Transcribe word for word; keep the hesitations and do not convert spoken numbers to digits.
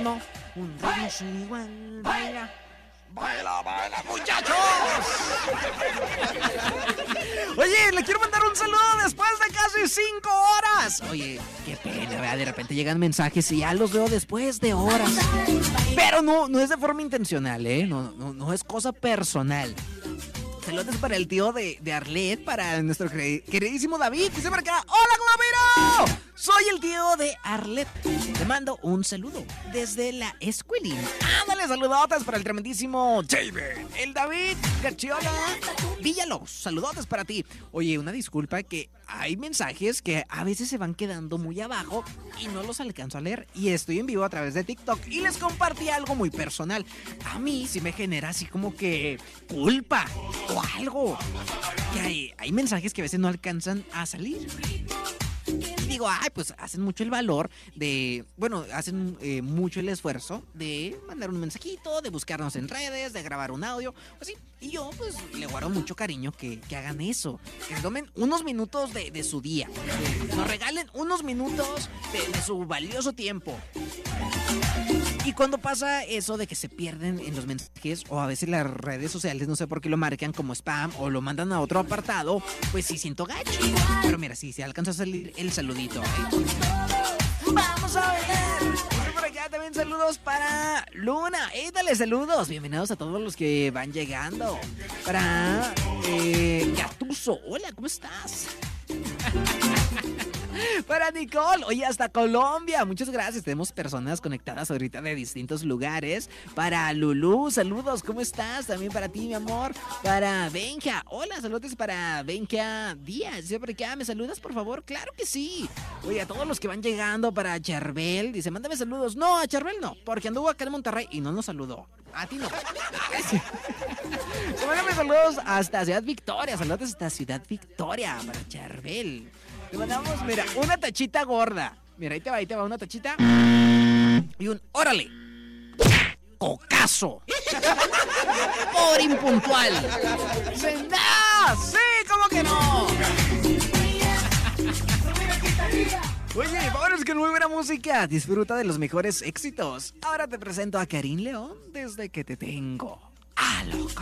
ritmo. Un ritmo sin igual. Baila. Baila, baila, muchachos. Oye, le quiero mandar un saludo después de casi cinco horas. Oye, qué pena, ¿verdad? De repente llegan mensajes y ya los veo después de horas. Pero no, no es de forma intencional, ¿eh? No, no, no es cosa personal. Saludos para el tío de, de Arlet, para nuestro queridísimo David. Dice por acá: ¡hola, Globero! Soy el tío de Arlet. Te mando un saludo desde la escuelín. Ándale, saludotes para el tremendísimo David. El David Cachiola Villalobos. Saludotes para ti. Oye, una disculpa que hay mensajes que a veces se van quedando muy abajo y no los alcanzo a leer. Y estoy en vivo a través de TikTok y les compartí algo muy personal. A mí sí me genera así como que culpa o algo. Que hay, hay mensajes que a veces no alcanzan a salir. Y digo, ay, pues hacen mucho el valor de, bueno, hacen eh, mucho el esfuerzo de mandar un mensajito, de buscarnos en redes, de grabar un audio, así. Y yo, pues, le guardo mucho cariño que, que hagan eso, que tomen unos minutos de, de su día, que nos regalen unos minutos de, de su valioso tiempo. Y cuando pasa eso de que se pierden en los mensajes o a veces las redes sociales, no sé por qué lo marcan como spam o lo mandan a otro apartado, pues sí siento gacho. Pero mira, sí, se alcanza a salir el saludito, ¿eh? Vamos a ver. Por acá también saludos para Luna. ¡Eh, dale saludos! Bienvenidos a todos los que van llegando. Para eh, Gatuso. Hola, ¿cómo estás? Para Nicole, oye, hasta Colombia, muchas gracias. Tenemos personas conectadas ahorita de distintos lugares. Para Lulú, saludos, ¿cómo estás? También para ti, mi amor. Para Benja, hola, saludos para Benja Díaz. Dice por acá, ¿me saludas, por favor? Claro que sí. Oye, a todos los que van llegando, para Charbel, dice, mándame saludos. No, a Charbel no, porque anduvo acá en Monterrey y no nos saludó. A ti no. Mándame saludos hasta Ciudad Victoria. Saludos hasta Ciudad Victoria para Charbel. Te mandamos, mira, una tachita gorda. Mira, ahí te va, ahí te va una tachita. Y un, órale, cocazo. Por impuntual. Dice, no, sí, ¿cómo que no? Oye, vámonos con muy buena música. Disfruta de los mejores éxitos. Ahora te presento a Karim León, Desde que te tengo. ¡Ah, loco!